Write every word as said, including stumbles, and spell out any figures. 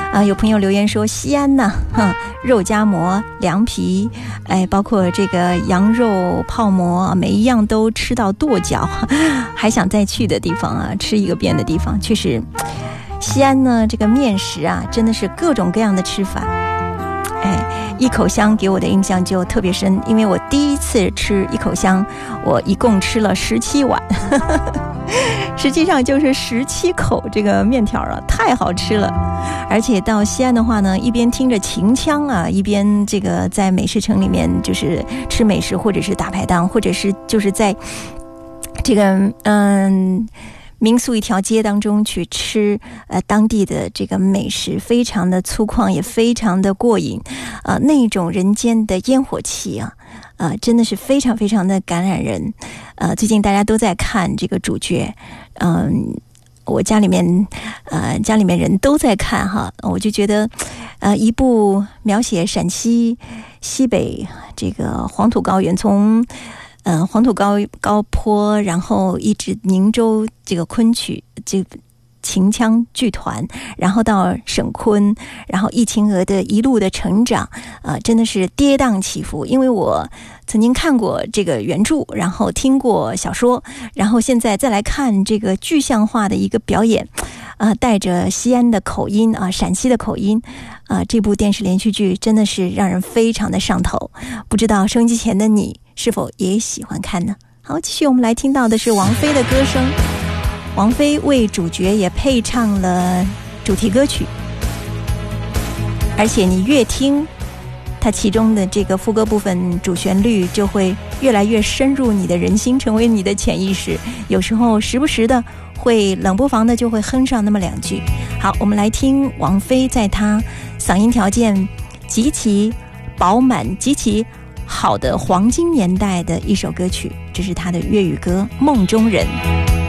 啊，有朋友留言说西安呢，哼，肉夹馍、凉皮，哎，包括这个羊肉泡馍，每一样都吃到跺脚，还想再去的地方啊，吃一个遍的地方。确实，西安呢这个面食啊，真的是各种各样的吃法。哎，一口香给我的印象就特别深，因为我第一次吃一口香，我一共吃了十七碗，实际上就是十七口这个面条啊，太好吃了。而且到西安的话呢，一边听着秦腔啊，一边这个在美食城里面就是吃美食，或者是大排档，或者是就是在这个嗯。民宿一条街当中去吃呃当地的这个美食，非常的粗犷，也非常的过瘾，呃那种人间的烟火气啊，呃真的是非常非常的感染人。呃最近大家都在看这个主角，嗯、呃、我家里面呃家里面人都在看哈，我就觉得呃一部描写陕西西北这个黄土高原，从嗯，黄土高高坡，然后一直宁州这个昆曲这秦腔剧团，然后到沈昆，然后易秦娥的一路的成长，呃，真的是跌宕起伏。因为我曾经看过这个原著，然后听过小说，然后现在再来看这个具象化的一个表演，呃，带着西安的口音啊、呃，陕西的口音，啊、呃，这部电视连续剧真的是让人非常的上头。不知道收音机前的你是否也喜欢看呢？好，继续我们来听到的是王菲的歌声，王菲为主角也配唱了主题歌曲，而且你越听它其中的这个副歌部分主旋律就会越来越深入你的人心，成为你的潜意识，有时候时不时的会冷不防的就会哼上那么两句。好，我们来听王菲在她嗓音条件极其饱满极其好的黄金年代的一首歌曲，这是她的粤语歌《梦中人》。